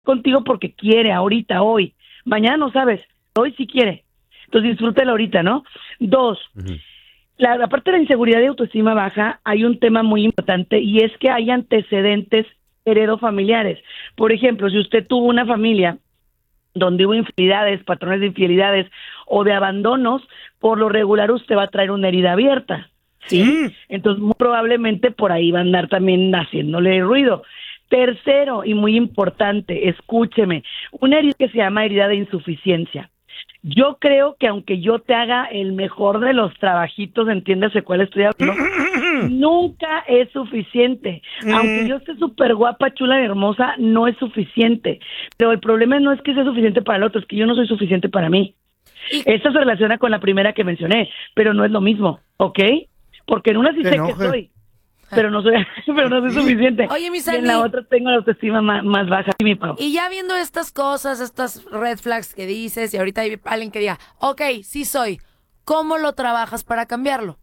contigo porque quiere ahorita, hoy. Mañana no sabes, hoy sí quiere. Entonces disfrútalo ahorita, ¿no? 2, aparte de la inseguridad y autoestima baja, hay un tema muy importante y es que hay antecedentes heredofamiliares. Por ejemplo, si usted tuvo una familia donde hubo infidelidades, patrones de infidelidades o de abandonos, por lo regular usted va a traer una herida abierta, ¿sí? Entonces, muy probablemente por ahí va a andar también haciéndole ruido. Tercero, y muy importante, escúcheme, una herida que se llama herida de insuficiencia. Yo creo que aunque yo te haga el mejor de los trabajitos, entiéndase cuál estoy hablando, nunca es suficiente. Aunque yo esté súper guapa, chula y hermosa, no es suficiente. Pero el problema no es que sea suficiente para el otro, es que yo no soy suficiente para mí. Esta se relaciona con la primera que mencioné, pero no es lo mismo, ¿ok? Porque en una sí sé que soy, pero no soy suficiente. Oye, mi y Sandy, en la otra tengo la autoestima más baja. Sí, mi Pau. Y ya viendo estas cosas, estas red flags que dices, y ahorita hay alguien que diga, ok, sí soy, ¿cómo lo trabajas para cambiarlo?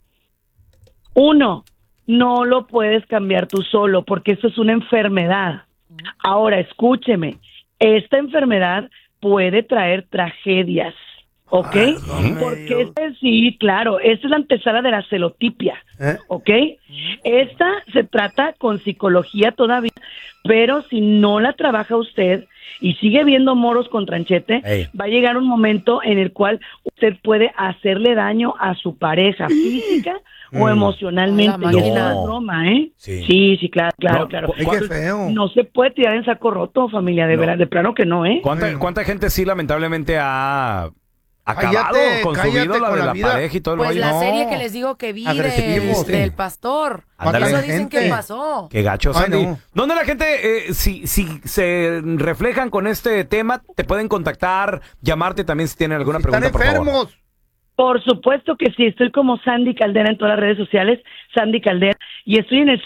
1, no lo puedes cambiar tú solo, porque esto es una enfermedad. Ahora, escúcheme, esta enfermedad puede traer tragedias, ¿ok? Porque sí, claro, esta es la antesala de la celotipia, ¿ok? Esta se trata con psicología todavía, pero si no la trabaja usted y sigue viendo moros con tranchete, va a llegar un momento en el cual usted puede hacerle daño a su pareja física o emocionalmente. Y es una broma, ¿eh? Sí, claro. Qué feo. No se puede tirar en saco roto, familia, de verdad, de plano que no, ¿eh? ¿Cuánta gente sí lamentablemente ha acabado con su vida, la de la pareja y todo el Pues rollo? la serie que les digo que vi del pastor. Ándale. Eso dicen que pasó. Qué gacho, Sandy. no. ¿Dónde la gente, si se reflejan con este tema, te pueden contactar, llamarte también si tienen alguna pregunta, por favor? Por supuesto que sí, estoy como Sandy Caldera en todas las redes sociales, Sandy Caldera, y estoy en el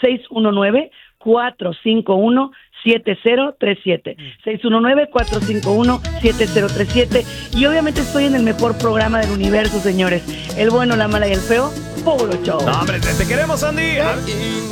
619-451-7037. 619-451-7037. Y obviamente estoy en el mejor programa del universo, señores. El bueno, la mala y el feo, puro show. No, hombre, te queremos, Sandy.